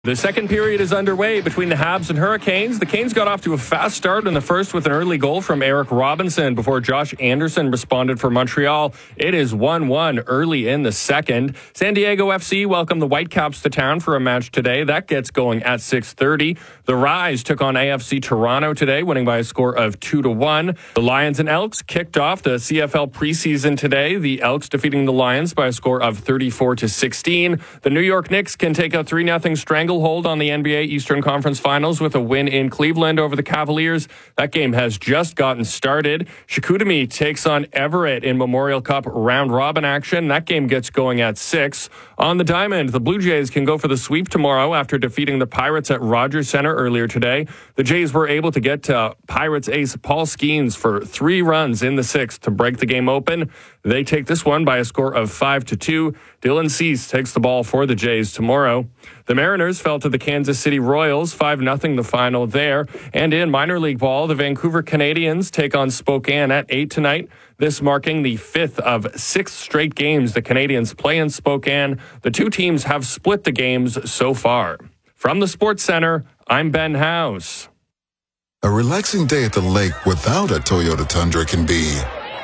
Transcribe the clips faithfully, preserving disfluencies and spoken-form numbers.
The second period is underway between the Habs and Hurricanes. The Canes got off to a fast start in the first with an early goal from Eric Robinson before Josh Anderson responded for Montreal. It is one one early in the second. San Diego F C welcomed the Whitecaps to town for a match today. That gets going at six thirty. The Rise took on A F C Toronto today, winning by a score of two to one. The Lions and Elks kicked off the C F L preseason today. The Elks defeating the Lions by a score of thirty-four to sixteen. The New York Knicks can take a three nothing strangle hold on the N B A Eastern Conference Finals with a win in Cleveland over the Cavaliers. That game has just gotten started. Chicoutimi takes on Everett in Memorial Cup round-robin action. That game gets going at six. On the Diamond, the Blue Jays can go for the sweep tomorrow after defeating the Pirates at Rogers Center earlier today. The Jays were able to get to Pirates ace Paul Skeens for three runs in the sixth to break the game open. They take this one by a score of five to two. Dylan Cease takes the ball for the Jays tomorrow. The Mariners fell to the Kansas City Royals, five nothing the final there. And in minor league ball, the Vancouver Canadians take on Spokane at eight tonight. This marking the fifth of six straight games the Canadians play in Spokane. The two teams have split the games so far. From the Sports Center, I'm Ben House. A relaxing day at the lake without a Toyota Tundra can be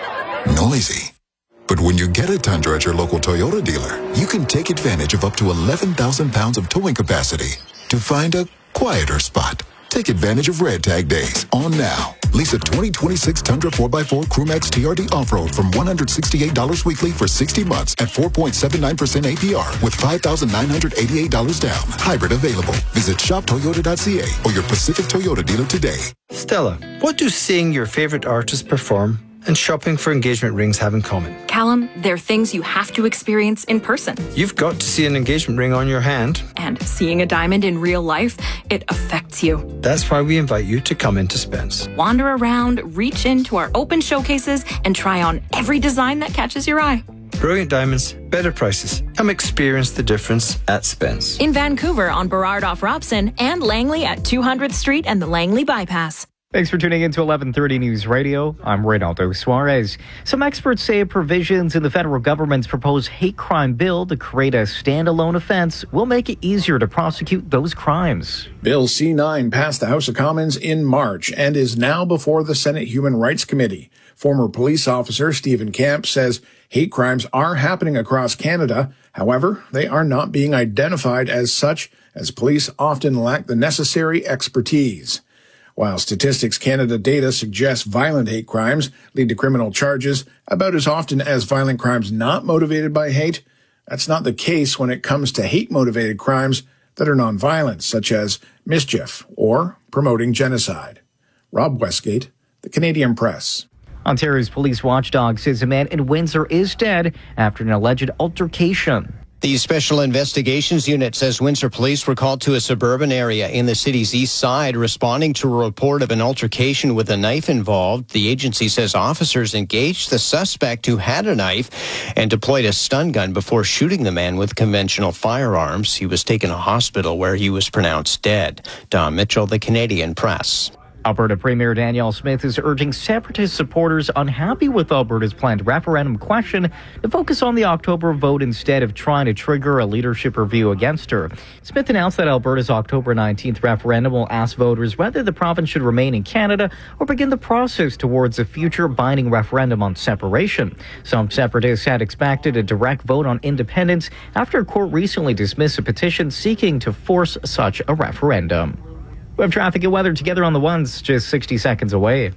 noisy. But when you get a Tundra at your local Toyota dealer, you can take advantage of up to eleven thousand pounds of towing capacity to find a quieter spot. Take advantage of Red Tag Days on now. Lease a twenty twenty-six Tundra four by four Crewmax T R D Off-Road from one hundred sixty-eight dollars weekly for sixty months at four point seven nine percent A P R with five thousand nine hundred eighty-eight dollars down. Hybrid available. Visit shop toyota dot c a or your Pacific Toyota dealer today. Stella, what do seeing your favorite artist perform and shopping for engagement rings have in common? Callum, they're things you have to experience in person. You've got to see an engagement ring on your hand. And seeing a diamond in real life, it affects you. That's why we invite you to come into Spence. Wander around, reach into our open showcases, and try on every design that catches your eye. Brilliant diamonds, better prices. Come experience the difference at Spence. In Vancouver on Burrard off Robson and Langley at two hundredth Street and the Langley Bypass. Thanks for tuning in to eleven thirty News Radio. I'm Reynaldo Suarez. Some experts say provisions in the federal government's proposed hate crime bill to create a standalone offense will make it easier to prosecute those crimes. Bill C nine passed the House of Commons in March and is now before the Senate Human Rights Committee. Former police officer Stephen Camp says hate crimes are happening across Canada. However, they are not being identified as such, as police often lack the necessary expertise. While Statistics Canada data suggests violent hate crimes lead to criminal charges about as often as violent crimes not motivated by hate, that's not the case when it comes to hate-motivated crimes that are nonviolent, such as mischief or promoting genocide. Rob Westgate, The Canadian Press. Ontario's police watchdog says a man in Windsor is dead after an alleged altercation. The Special Investigations Unit says Windsor police were called to a suburban area in the city's east side, responding to a report of an altercation with a knife involved. The agency says officers engaged the suspect who had a knife and deployed a stun gun before shooting the man with conventional firearms. He was taken to hospital where he was pronounced dead. Don Mitchell, The Canadian Press. Alberta Premier Danielle Smith is urging separatist supporters unhappy with Alberta's planned referendum question to focus on the October vote instead of trying to trigger a leadership review against her. Smith announced that Alberta's October nineteenth referendum will ask voters whether the province should remain in Canada or begin the process towards a future binding referendum on separation. Some separatists had expected a direct vote on independence after a court recently dismissed a petition seeking to force such a referendum. We have traffic and weather together on the ones just sixty seconds away.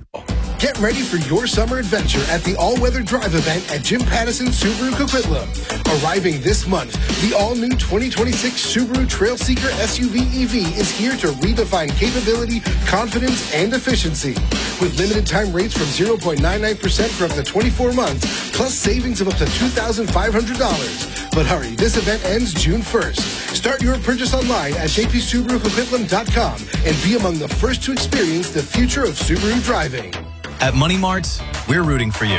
Get ready for your summer adventure at the all-weather drive event at Jim Pattison Subaru Coquitlam. Arriving this month, the all-new twenty twenty-six Subaru Trailseeker S U V E V is here to redefine capability, confidence, and efficiency. With limited time rates from zero point nine nine percent for up to twenty-four months, plus savings of up to two thousand five hundred dollars. But hurry, this event ends June first. Start your purchase online at j p subaru coquitlam dot com and be among the first to experience the future of Subaru driving. At Money Mart, we're rooting for you.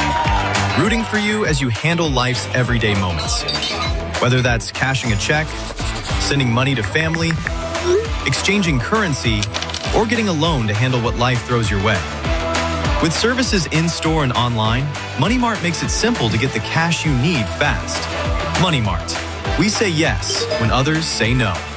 Rooting for you as you handle life's everyday moments. Whether that's cashing a check, sending money to family, exchanging currency, or getting a loan to handle what life throws your way. With services in-store and online, Money Mart makes it simple to get the cash you need fast. Money Mart. We say yes when others say no.